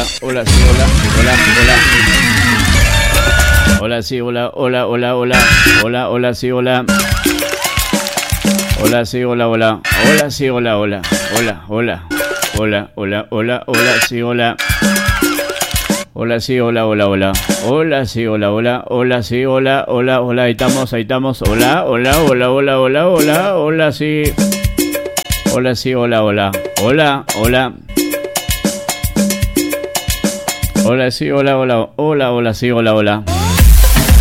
hola, sí, hola, hola, hola. Hola, sí, hola, hola, hola, hola. Hola, hola, sí, hola. Hola, sí, hola, hola. Hola, sí, hola, hola. Hola, hola. Hola, hola, hola, hola, sí, hola. Hola, sí, hola, hola, hola. Hola, sí, hola, hola. Hola, sí, hola, hola, hola. Ahí estamos. Hola, hola, hola, hola, hola, hola. Hola, sí. Hola, sí, hola, hola. Hola, hola. Hola, sí, hola, hola. Hola, hola, sí, hola, hola.